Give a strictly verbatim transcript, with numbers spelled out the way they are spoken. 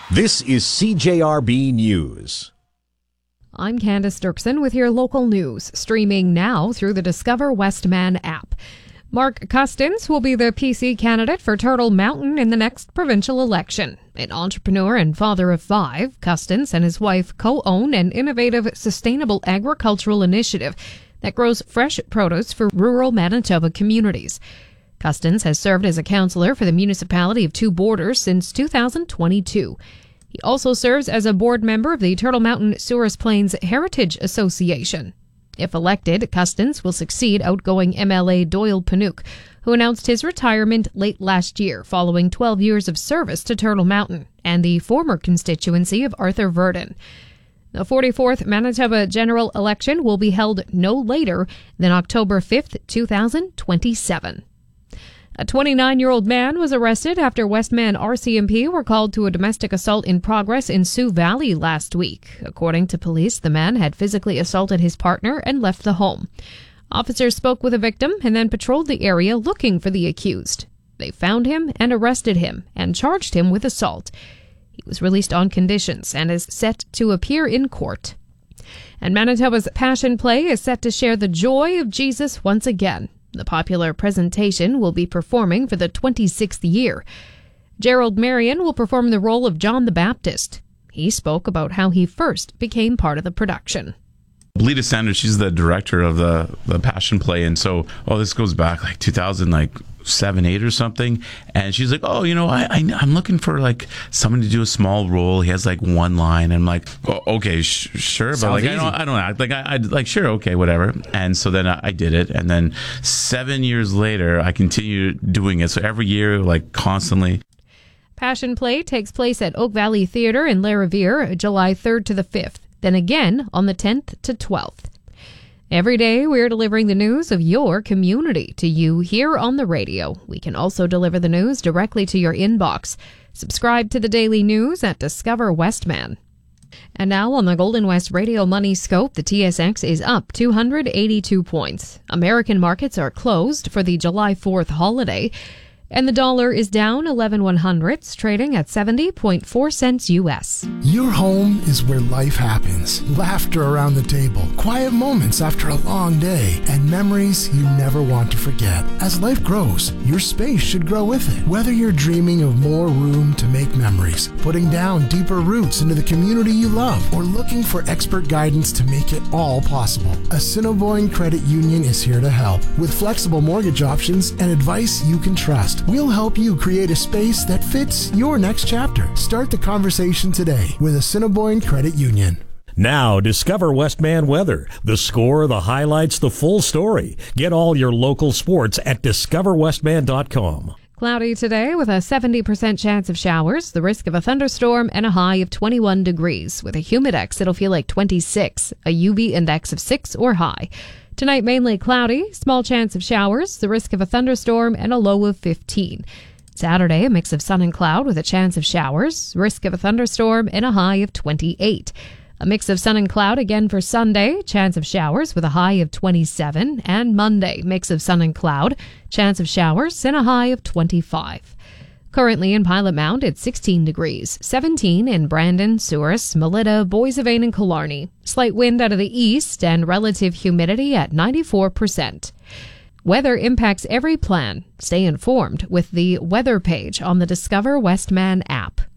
This is C J R B News. I'm Candace Dirksen with your local news, streaming now through the Discover Westman app. Mark Custins will be the P C candidate for Turtle Mountain in the next provincial election. An entrepreneur and father of five, Custins and his wife co-own an innovative, sustainable agricultural initiative that grows fresh produce for rural Manitoba communities. Custins has served as a councillor for the municipality of Two Borders since two thousand twenty-two. He also serves as a board member of the Turtle Mountain Souris Plains Heritage Association. If elected, Custins will succeed outgoing M L A Doyle Panuke, who announced his retirement late last year following twelve years of service to Turtle Mountain and the former constituency of Arthur Verdon. The forty-fourth Manitoba general election will be held no later than October fifth, two thousand twenty-seven. A twenty-nine-year-old man was arrested after Westman R C M P were called to a domestic assault in progress in Sioux Valley last week. According to police, the man had physically assaulted his partner and left the home. Officers spoke with the victim and then patrolled the area looking for the accused. They found him and arrested him and charged him with assault. He was released on conditions and is set to appear in court. And Manitoba's Passion Play is set to share the joy of Jesus once again. The popular presentation will be performing for the twenty-sixth year. Gerald Marion will perform the role of John the Baptist. He spoke about how he first became part of the production. Lita Sanders, she's the director of the, the Passion Play, and so, oh, this goes back like two thousand, like seven, eight or something, and she's like, oh, you know, I, I, I'm looking for like someone to do a small role. He has like one line, and I'm like, oh, okay, sh- sure, but Sounds like, easy. I don't, I don't act like I, I like, sure, okay, whatever. And so then I, I did it, and then seven years later, I continued doing it. So every year, like constantly. Passion Play takes place at Oak Valley Theatre in Lariviere, July third to the fifth. Then again on the tenth to twelfth. Every day, we're delivering the news of your community to you here on the radio. We can also deliver the news directly to your inbox. Subscribe to the daily news at Discover Westman. And now on the Golden West Radio Money Scope, the T S X is up two hundred eighty-two points. American markets are closed for the July fourth holiday. And the dollar is down eleven one hundredths, trading at seventy point four cents U S. Your home is where life happens. Laughter around the table, quiet moments after a long day, and memories you never want to forget. As life grows, your space should grow with it. Whether you're dreaming of more room to make memories, putting down deeper roots into the community you love, or looking for expert guidance to make it all possible, Assiniboine Credit Union is here to help. With flexible mortgage options and advice you can trust, we'll help you create a space that fits your next chapter. Start the conversation today with Assiniboine Credit Union. Now, discover Westman weather. The score, the highlights, the full story. Get all your local sports at discover westman dot com. Cloudy today with a seventy percent chance of showers, the risk of a thunderstorm, and a high of twenty-one degrees. With a humidex, it'll feel like twenty-six, a U V index of six or high. Tonight, mainly cloudy, small chance of showers, the risk of a thunderstorm, and a low of fifteen. Saturday, a mix of sun and cloud with a chance of showers, risk of a thunderstorm, and a high of twenty-eight. A mix of sun and cloud again for Sunday, chance of showers with a high of twenty-seven. And Monday, mix of sun and cloud, chance of showers, and a high of twenty-five. Currently in Pilot Mount, it's sixteen degrees, seventeen in Brandon, Souris, Melita, Boissevain, and Killarney. Slight wind out of the east and relative humidity at ninety-four percent. Weather impacts every plan. Stay informed with the weather page on the Discover Westman app.